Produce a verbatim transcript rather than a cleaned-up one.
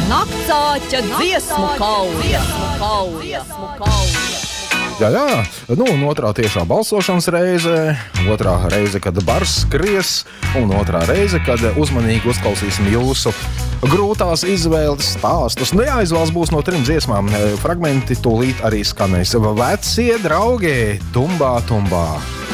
Naktsāķa dziesmu kauja. Dziesmu kauja. Jā, jā, nu, un otrā tiešā balsošanas reize, otrā reize, kad bars skries, un otrā reize, kad uzmanīgi uzklausīsim jūsu grūtās izvēles stāstus. Nu, jāizvēlas būs no trim dziesmām. Fragmenti tūlīt arī skanēs. Vecie draugi, tumbā, tumbā.